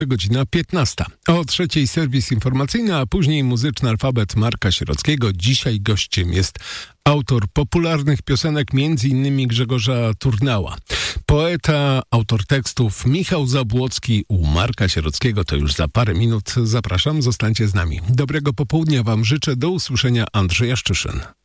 Godzina 15. O 3:00 serwis informacyjny, a później muzyczny alfabet Marka Sierockiego. Dzisiaj gościem jest autor popularnych piosenek, m.in. Grzegorza Turnała. Poeta, autor tekstów Michał Zabłocki u Marka Sierockiego. To już za parę minut. Zapraszam, zostańcie z nami. Dobrego popołudnia wam życzę. Do usłyszenia, Andrzej Jaszczyszyn.